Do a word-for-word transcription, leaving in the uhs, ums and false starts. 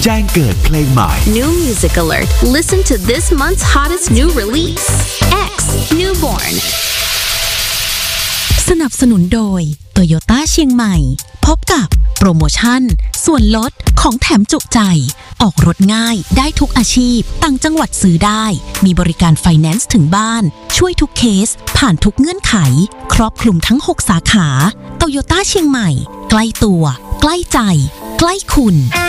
แจ้งเกิดเพลงใหม่ New music alert. Listen to this month's hottest new release. X Newborn. สนับสนุนโดย Toyota เชียงใหม่พบกับโปรโมชั่นส่วนลดของแถมจุใจออกรถง่ายได้ทุกอาชีพต่างจังหวัดซื้อได้มีบริการไฟแนนซ์ถึงบ้านช่วยทุกเคสผ่านทุกเงื่อนไขครอบคลุมทั้งหกสาขา Toyota เชียงใหม่ใกล้ตัวใกล้ใจใกล้คุณ